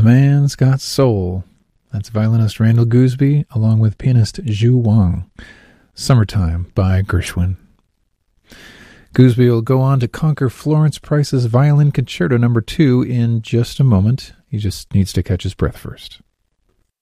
Man's Got Soul. That's violinist Randall Gooseby, along with pianist Zhu Wang. Summertime by Gershwin. Gooseby will go on to conquer Florence Price's Violin Concerto No. 2 in just a moment. He just needs to catch his breath first.